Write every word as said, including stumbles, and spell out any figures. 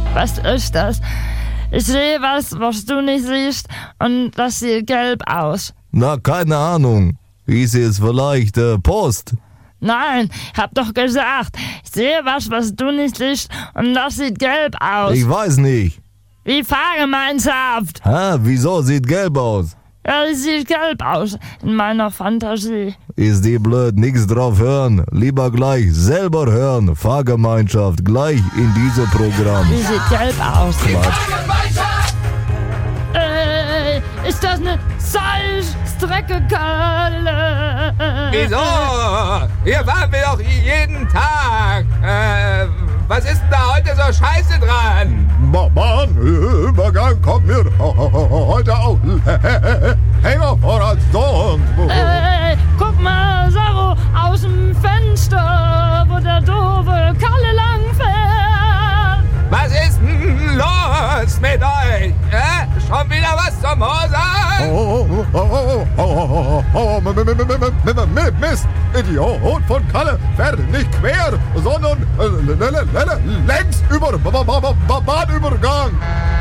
Was ist das? Ich sehe was, was du nicht siehst, und das sieht gelb aus. Na, keine Ahnung. Hieß es vielleicht äh, Post? Nein, hab doch gesagt, ich sehe was, was du nicht siehst, und das sieht gelb aus. Ich weiß nicht. Wie Fahrgemeinschaft. Hä, wieso sieht gelb aus? Ja, es sieht gelb aus in meiner Fantasie. Ist die blöd, nix drauf hören. Lieber gleich selber hören. Fahrgemeinschaft, gleich in diesem Programm. Die sieht gelb aus. Quatsch. Äh, ist das eine Salzstrecke, Kalle? Wieso? Hier fahren wir doch jeden Tag. Äh, was ist denn da heute so scheiße dran? Bahnübergang kommt mir heute auch länger vor als sonst. Äh, guck mal, Saro, aus dem Fenster, wo der doofe Kalle langfährt. Was ist denn los mit euch? Äh? Schon wieder was zum Hosern? Oh, oh, oh, oh, oh, Mist, Idiot von Kalle, fährt nicht quer, sondern längs über Bahnübergang.